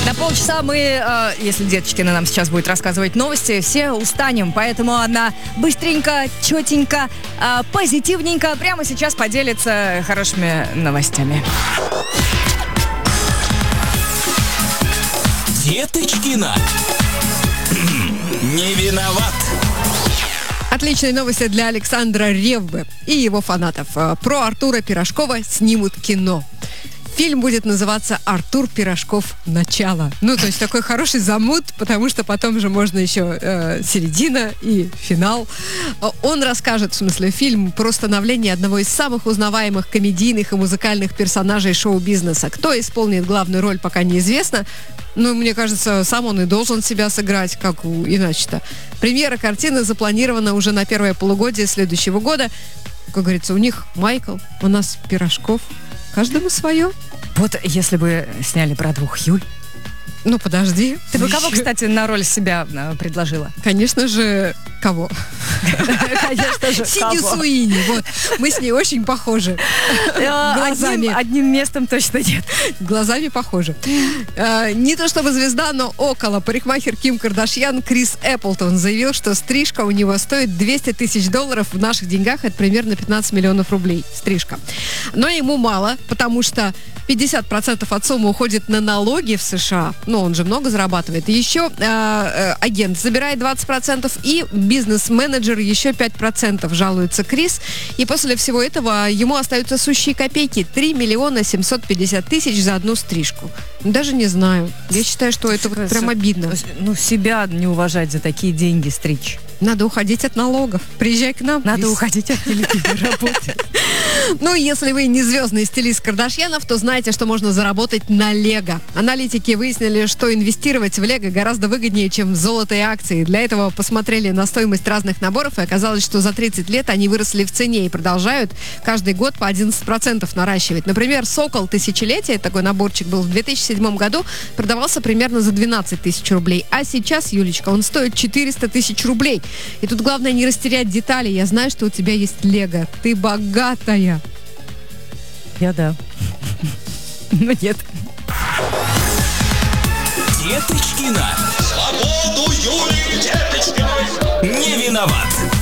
На полчаса мы, если Деточкина нам сейчас будет рассказывать новости, все устанем. Поэтому она быстренько, четенько, позитивненько прямо сейчас поделится хорошими новостями. Деточкина. Не виноват. Отличные новости для Александра Реввы и его фанатов. Про Артура Пирожкова снимут кино. Фильм будет называться «Артур Пирожков. Начало». Ну, то есть такой хороший замут, потому что потом же можно еще середина и финал. Он расскажет, в смысле, фильм про становление одного из самых узнаваемых комедийных и музыкальных персонажей шоу-бизнеса. Кто исполнит главную роль, пока неизвестно. Ну, мне кажется, сам он и должен себя сыграть, как иначе-то. Премьера картины запланирована уже на первое полугодие следующего года. Как говорится, у них Майкл, у нас Пирожков. Каждому свое. Вот если бы сняли про двух Юль. Ну, подожди. Ты бы кого, кстати, на роль себя предложила? Конечно же, кого? Конечно же, Сидни Суини. Вот. Мы с ней очень похожи. Глазами. Одним местом точно нет. Глазами похожи. Не то чтобы звезда, но около. Парикмахер Ким Кардашьян Крис Эпплтон заявил, что стрижка у него стоит $200 тысяч. В наших деньгах это примерно 15 миллионов рублей. Стрижка. Но ему мало, потому что 50% от суммы уходит на налоги в США. Ну, он же много зарабатывает. Еще агент забирает 20%, и бизнес-менеджер еще 5%, жалуется Крис. И после всего этого ему остаются сущие копейки. 3 миллиона 750 тысяч за одну стрижку. Даже не знаю. Я считаю, что это прям обидно. Ну, себя не уважать за такие деньги стричь. Надо уходить от налогов. Приезжай к нам. Надо уходить от телевизора работы. Ну, если вы не звездный стилист Кардашьянов, то знаете, что можно заработать на Лего. Аналитики выяснили, что инвестировать в Лего гораздо выгоднее, чем в золото и акции. Для этого посмотрели на стоимость разных наборов, и оказалось, что за 30 лет они выросли в цене и продолжают каждый год по 11% наращивать. Например, «Сокол тысячелетия», такой наборчик был в 2007 году, продавался примерно за 12 тысяч рублей. А сейчас, Юлечка, он стоит 400 тысяч рублей. И тут главное не растерять детали. Я знаю, что у тебя есть Лего. Ты богатая. Я да. Но нет. Деточкина. Свободу Юлии Деточкиной. Не виноват.